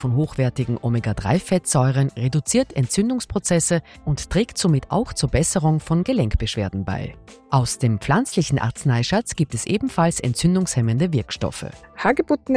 von hochwertigen Omega-3-Fettsäuren reduziert Entzündungsprozesse und trägt somit auch zur Besserung von Gelenkbeschwerden bei. Aus dem pflanzlichen Arzneischatz gibt es ebenfalls entzündungshemmende Wirkstoffe. Hagebutten